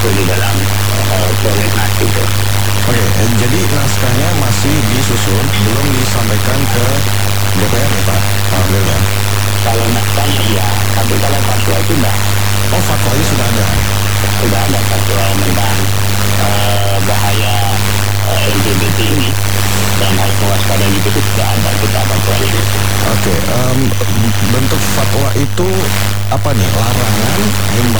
masuk di dalam prolegnas itu. Oke, jadi naskahnya masih disusun, belum disampaikan ke DPR ya Pak Abdul ya? Kalau naskahnya iya, tapi kalau fatwa itu sudah Oh, fatwanya sudah ada. fatwa tentang bahaya LGBT ini dan harus mewaspadai itu sudah ada kita fatwanya. Oke, bentuk fatwa itu apa nih? Larangan,